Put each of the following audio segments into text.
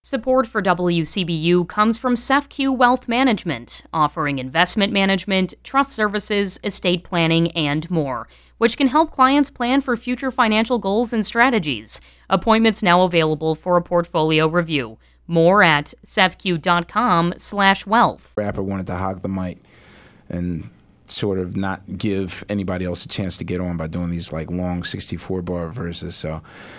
Support for WCBU comes from SEFCU Wealth Management, offering investment management, trust services, estate planning, and more, which can help clients plan for future financial goals and strategies. Appointments now available for a portfolio review. More at sefcu.com/wealth. Rapper wanted to hog the mic and sort of not give anybody else a chance to get on by doing these like long 64-bar verses. So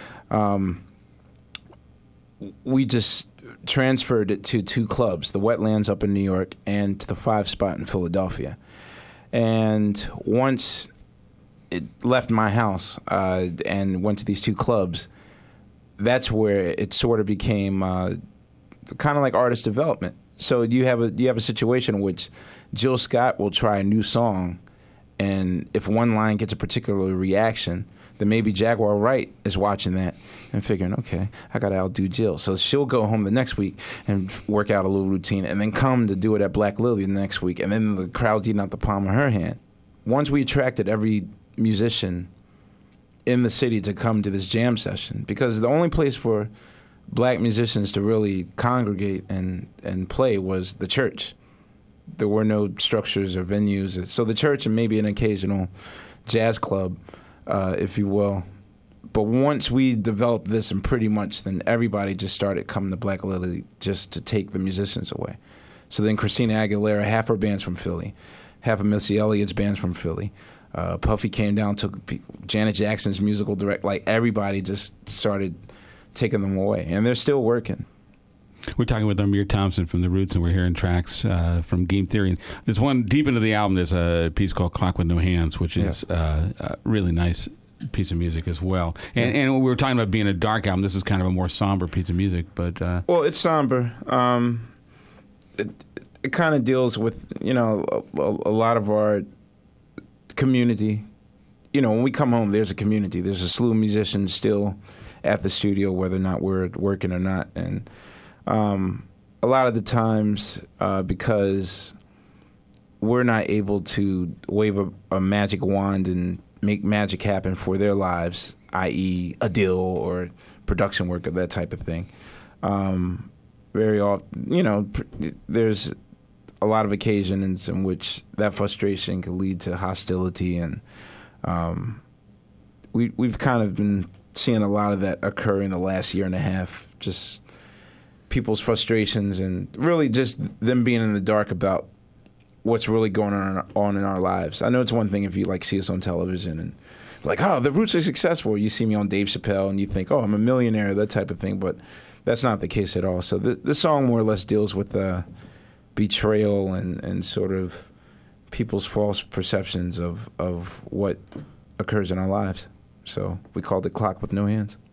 we just transferred it to two clubs, the Wetlands up in New York and to the 5 spot in Philadelphia. And once it left my house and went to these two clubs, that's where it sort of became kind of like artist development. So you have a situation in which Jill Scott will try a new song, and if one line gets a particular reaction, then maybe Jaguar Wright is watching that and figuring, okay, I got to outdo Jill. So she'll go home the next week and work out a little routine and then come to do it at Black Lily the next week, and then the crowd's eating out the palm of her hand. Once we attracted every musician in the city to come to this jam session, because the only place for black musicians to really congregate and play was the church. There were no structures or venues. So the church and maybe an occasional jazz club, if you will. But once we developed this, and pretty much then everybody just started coming to Black Lily just to take the musicians away. So then Christina Aguilera, half her band's from Philly, half of Missy Elliott's band's from Philly. Puffy came down, took Janet Jackson's musical director. Like everybody just started taking them away, and they're still working. We're talking with Amir Thompson from The Roots, and we're hearing tracks from Game Theory. There's one deep into the album. There's a piece called "Clock with No Hands," which is a really nice piece of music as well. And we were talking about being a dark album. This is kind of a more somber piece of music, but well, it's somber. It kind of deals with a lot of our community. When we come home, there's a community. There's a slew of musicians still at the studio, whether or not we're working or not, and a lot of the times, because we're not able to wave a magic wand and make magic happen for their lives, i.e. a deal or production work or that type of thing. Very often, there's a lot of occasions in which that frustration can lead to hostility, and we've kind of been seeing a lot of that occur in the last year and a half, just people's frustrations and really just them being in the dark about what's really going on in our lives. I know it's one thing if you see us on television and like, oh, the Roots are successful. You see me on Dave Chappelle and you think, oh, I'm a millionaire, that type of thing. But that's not the case at all. So this song more or less deals with betrayal and sort of people's false perceptions of what occurs in our lives. So we called it Clock with No Hands.